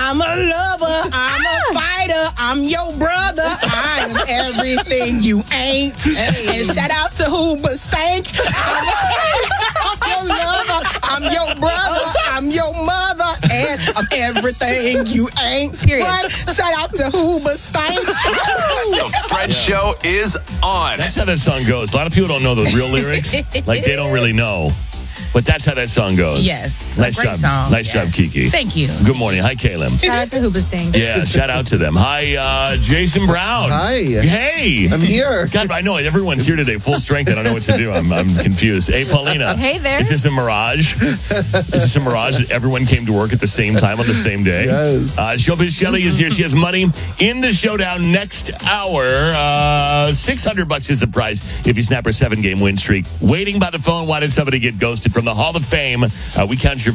I'm a lover. I'm a fighter. I'm your brother. I am everything you ain't. Hey. And shout out to Hooba Stank. I'm your lover. I'm your brother. I'm your mother. And I'm everything you ain't. Period. But shout out to Hooba Stank. The Fred Show is on. That's how that song goes. A lot of people don't know the real lyrics. Like, they don't really know. But that's how that song goes. Yes. Nice great job. song. Nice job, Kiki. Thank you. Good morning. Hi, Caleb. Shout out to Hubasing. Yeah, shout out to them. Hi, Jason Brown. Hi. Hey. I'm here. God, I know everyone's here today, full strength. I don't know what to do. I'm confused. Hey, Paulina. Hey there. Is this a mirage? Is this a mirage that everyone came to work at the same time on the same day? Yes. Showbiz Shelley is here. She has money in the showdown next hour. $600 is the prize if you snap her 7-game win streak. Waiting by the phone. Why did somebody get ghosted from the Hall of Fame? We count your